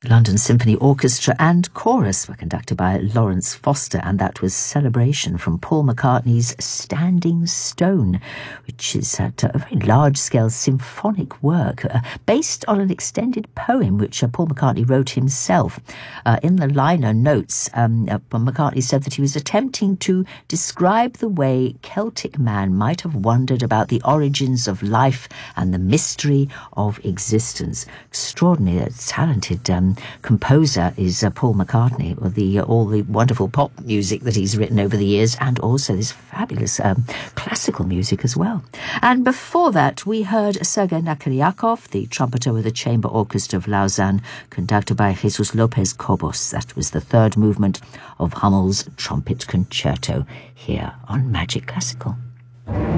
London Symphony Orchestra and chorus were conducted by Lawrence Foster, and that was Celebration from Paul McCartney's Standing Stone, which is a very large-scale symphonic work based on an extended poem which Paul McCartney wrote himself. In the liner notes, McCartney said that he was attempting to describe the way Celtic man might have wondered about the origins of life and the mystery of existence. Extraordinary, talented composer is Paul McCartney, with all the wonderful pop music that he's written over the years, and also this fabulous classical music as well. And before that, we heard Sergei Nakiryakov, the trumpeter with the Chamber Orchestra of Lausanne, conducted by Jesus Lopez Cobos. That was the third movement of Hummel's Trumpet Concerto here on Magic Classical.